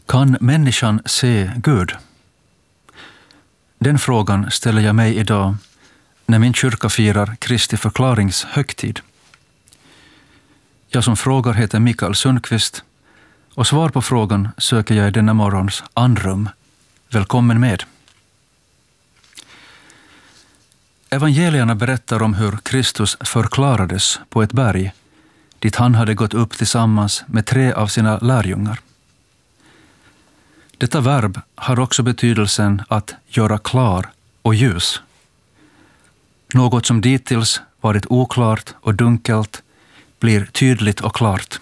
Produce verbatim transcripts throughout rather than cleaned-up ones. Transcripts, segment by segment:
Kan människan se Gud? Den frågan ställer jag mig idag när min kyrka firar Kristi förklaringshögtid. Jag som frågar heter Mikael Sundqvist och svar på frågan söker jag i denna morgons andrum. Välkommen med! Evangelierna berättar om hur Kristus förklarades på ett berg dit han hade gått upp tillsammans med tre av sina lärjungar. Detta verb har också betydelsen att göra klar och ljus. Något som dittills varit oklart och dunkelt blir tydligt och klart.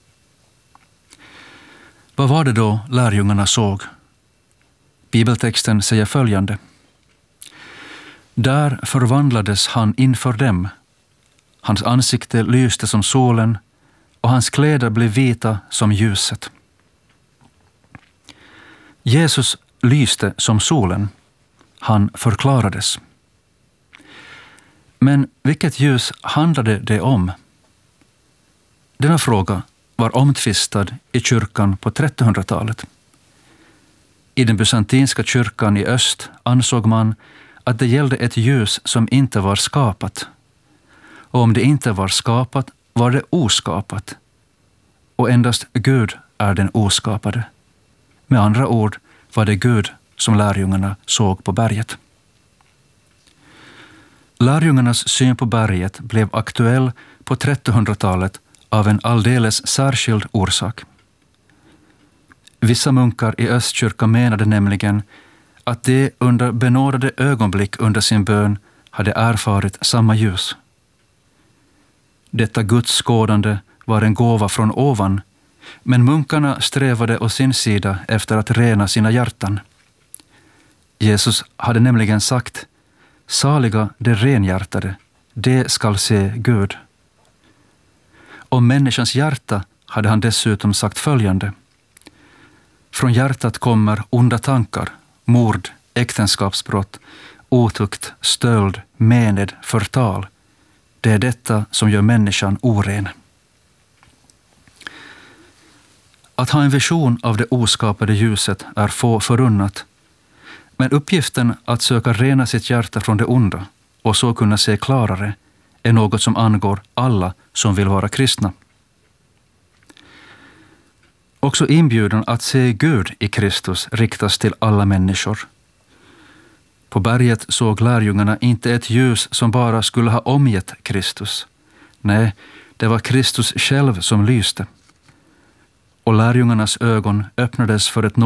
Vad var det då lärjungarna såg? Bibeltexten säger följande. Där förvandlades han inför dem. Hans ansikte lyste som solen och hans kläder blev vita som ljuset. Jesus lyste som solen. Han förklarades. Men vilket ljus handlade det om? Denna fråga var omtvistad i kyrkan på trettonhundratalet. I den bysantinska kyrkan i öst ansåg man att det gällde ett ljus som inte var skapat. Och om det inte var skapat var det oskapat. Och endast Gud är den oskapade. Med andra ord var det Gud som lärjungarna såg på berget. Lärjungarnas syn på berget blev aktuell på trettonhundratalet av en alldeles särskild orsak. Vissa munkar i östkyrkan menade nämligen att de under benådade ögonblick under sin bön hade erfarit samma ljus. Detta Guds skådande var en gåva från ovan, men munkarna strävade å sin sida efter att rena sina hjärtan. Jesus hade nämligen sagt, saliga de renhjärtade, de skall se Gud. Om människans hjärta hade han dessutom sagt följande. Från hjärtat kommer onda tankar, mord, äktenskapsbrott, otukt, stöld, mened, förtal. Det är detta som gör människan oren. Att ha en vision av det oskapade ljuset är få förunnat, men uppgiften att söka rena sitt hjärta från det onda och så kunna se klarare är något som angår alla som vill vara kristna. Också inbjudan att se Gud i Kristus riktas till alla människor. På berget såg lärjungarna inte ett ljus som bara skulle ha omgett Kristus. Nej, det var Kristus själv som lyste. Och lärjungarnas ögon öppnades för ett